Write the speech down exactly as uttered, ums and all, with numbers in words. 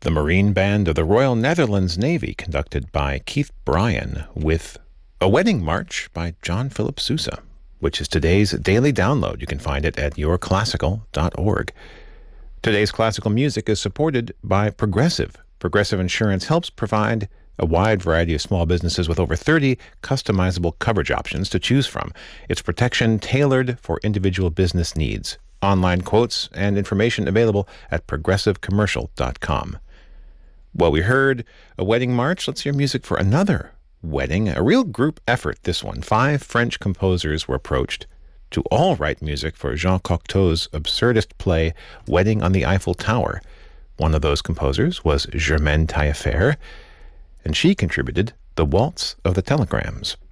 The Marine Band of the Royal Netherlands Navy, conducted by Keith Bryan, with A Wedding March by John Philip Sousa, which is today's daily download. You can find it at your classical dot org. Today's classical music is supported by Progressive. Progressive Insurance helps provide a wide variety of small businesses with over thirty customizable coverage options to choose from. It's protection tailored for individual business needs. Online quotes and information available at progressive commercial dot com. Well, we heard A Wedding March. Let's hear music for another wedding. A real group effort, this one. Five French composers were approached to all write music for Jean Cocteau's absurdist play, Wedding on the Eiffel Tower. One of those composers was Germaine Taillefer, and she contributed The Waltz of the Telegrams.